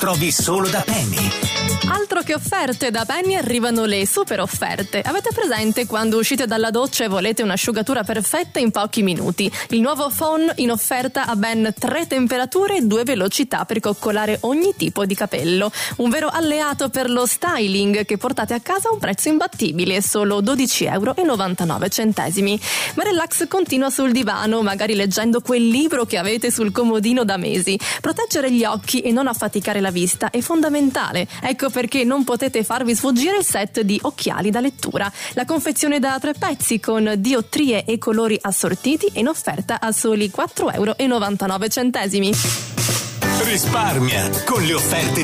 trovi solo da Penny. Altro che offerte, da Penny arrivano le super offerte. Avete presente quando uscite dalla doccia e volete un'asciugatura perfetta in pochi minuti? Il nuovo Phone in offerta a ben 3 temperature e 2 velocità per coccolare ogni tipo di capello. Un vero alleato per lo styling che portate a casa a un prezzo imbattibile, solo €12,99. Ma relax continua sul divano, magari leggendo quel libro che avete sul comodino da mesi. Proteggere gli occhi e non affaticare la vista è fondamentale. Ecco perché non potete farvi sfuggire il set di occhiali da lettura. La confezione da 3 pezzi con diottrie e colori assortiti in offerta a soli €4,99. Risparmia con le offerte